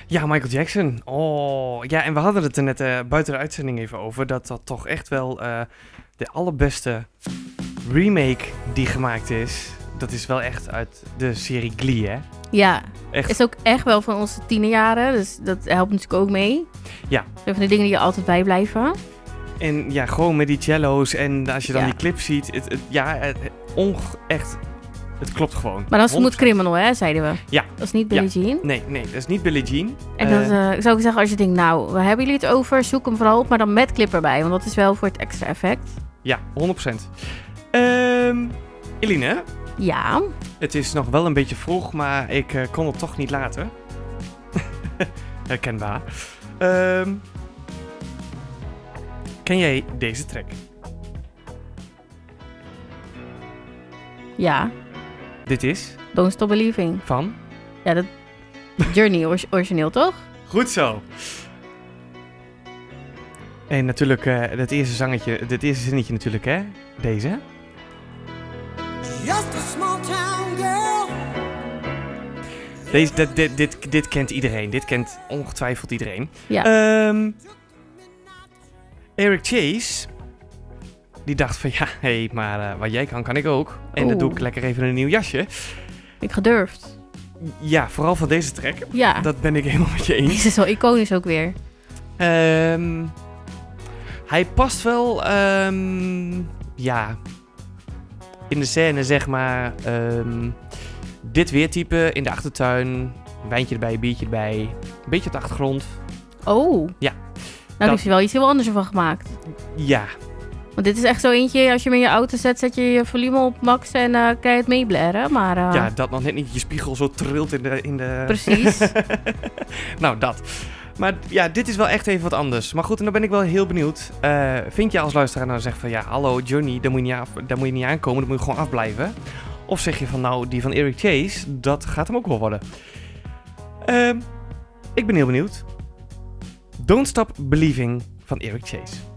Ja, Michael Jackson. Oh, ja, en we hadden het er net buiten de uitzending even over, dat toch echt wel de allerbeste remake die gemaakt is. Dat is wel echt uit de serie Glee, hè? Ja, Echt. is ook echt wel van onze tienerjaren, dus dat helpt natuurlijk ook mee. Ja. Een van de dingen die je altijd bijblijven. En ja, gewoon met die cello's en als je dan Ja. die clip ziet, echt, het klopt gewoon. Maar dan is 100%. Smooth Criminal, hè, zeiden we. Ja. Dat is niet Billie Jean. Nee, dat is niet Billie Jean. En dat zou ik zeggen, als je denkt, nou, waar hebben jullie het over? Zoek hem vooral op, maar dan met clip erbij. Want dat is wel voor het extra effect. Ja, 100%. Eline, Ja. het is nog wel een beetje vroeg, maar ik kon het toch niet laten. Herkenbaar. Ken jij deze track? Ja. Dit is Don't Stop Believing. van... Ja, dat Journey origineel, toch? Goed zo. En natuurlijk, dat eerste zinnetje natuurlijk, hè? Deze. Just a small town girl. Dit kent iedereen. Dit kent ongetwijfeld iedereen. Ja. Eric Chase, die dacht van ja, maar wat jij kan ik ook. En dat doe ik lekker even in een nieuw jasje. Ik gedurfd. Ja, vooral van deze track. Ja. Dat ben ik helemaal met je eens. Deze is wel iconisch ook weer. Hij past wel, in de scène zeg maar, dit weertype in de achtertuin, wijntje erbij, biertje erbij, een beetje op de achtergrond. Oh. Ja. Nou, heeft hij wel iets heel anders ervan gemaakt. Ja. Want dit is echt zo eentje, als je hem in je auto zet, zet je je volume op max en kan je het meeblaren. Maar, Ja, dat nog net niet je spiegel zo trilt in de... Precies. Nou, dat. Maar ja, dit is wel echt even wat anders. Maar goed, en dan ben ik wel heel benieuwd. Vind je als luisteraar nou zegt van ja, hallo Johnny, daar moet je niet aankomen, daar moet je gewoon afblijven. Of zeg je van nou, die van Eric Chase, dat gaat hem ook wel worden. Ik ben heel benieuwd. Don't Stop Believing van Eric Chase.